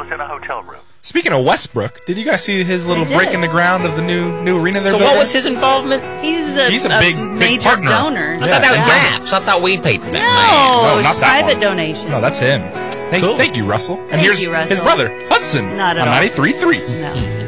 was in a hotel room. Speaking of Westbrook, did you guys see his little break in the ground of the new arena they're So building? what was his involvement? He's a big major partner. donor. I thought that was Raps. I thought we paid for that. No, No, it was not that private one. donation. No, that's him. Thank you, Russell. And Thank here's you, Russell. his brother, Hudson, Not at on all. 93.3. No.